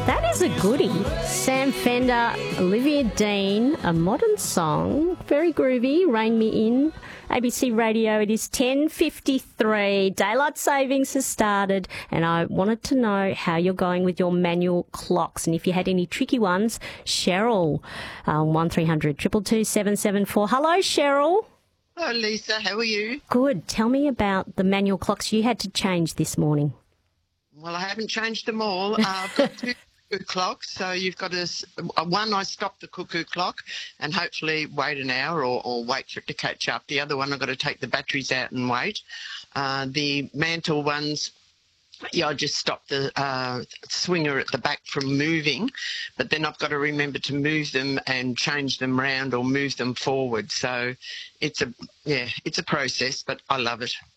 That is a goodie. Sam Fender, Olivia Dean, a modern song, very groovy, Rain Me In. ABC Radio, it is 10:53. Daylight savings has started, and I wanted to know how you're going with your manual clocks. And if you had any tricky ones, Cheryl, 1300 222 774. Hello, Cheryl. Hello, Lisa. How are you? Good. Tell me about the manual clocks you had to change this morning. Well, I haven't changed them all. I've got two cuckoo clocks, so you've got one, I stop the cuckoo clock and hopefully wait an hour or wait for it to catch up. The other one, I've got to take the batteries out and wait. The mantle ones, I just stop the swinger at the back from moving, but then I've got to remember to move them and change them round or move them forward. So it's a process, but I love it.